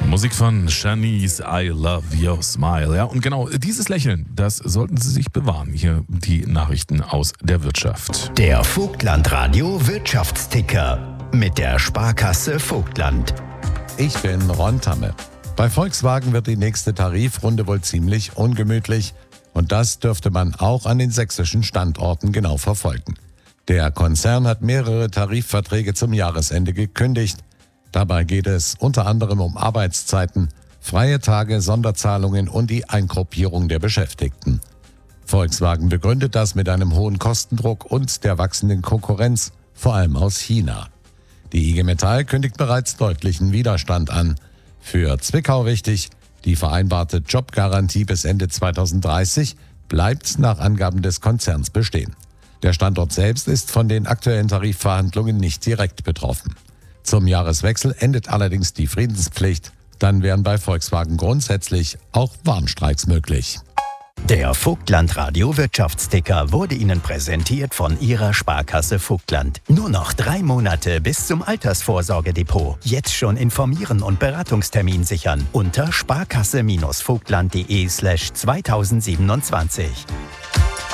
Musik von Shanice, I Love Your Smile. Ja, und genau dieses Lächeln, das sollten Sie sich bewahren. Hier die Nachrichten aus der Wirtschaft. Der Vogtland-Radio Wirtschaftsticker mit der Sparkasse Vogtland. Ich bin Ron Tamme. Bei Volkswagen wird die nächste Tarifrunde wohl ziemlich ungemütlich. Und das dürfte man auch an den sächsischen Standorten genau verfolgen. Der Konzern hat mehrere Tarifverträge zum Jahresende gekündigt. Dabei geht es unter anderem um Arbeitszeiten, freie Tage, Sonderzahlungen und die Eingruppierung der Beschäftigten. Volkswagen begründet das mit einem hohen Kostendruck und der wachsenden Konkurrenz, vor allem aus China. Die IG Metall kündigt bereits deutlichen Widerstand an. Für Zwickau wichtig, die vereinbarte Jobgarantie bis Ende 2030 bleibt nach Angaben des Konzerns bestehen. Der Standort selbst ist von den aktuellen Tarifverhandlungen nicht direkt betroffen. Zum Jahreswechsel endet allerdings die Friedenspflicht. Dann wären bei Volkswagen grundsätzlich auch Warnstreiks möglich. Der Vogtland-Radio Wirtschaftsticker wurde Ihnen präsentiert von Ihrer Sparkasse Vogtland. Nur noch 3 Monate bis zum Altersvorsorgedepot. Jetzt schon informieren und Beratungstermin sichern unter sparkasse-vogtland.de/2027.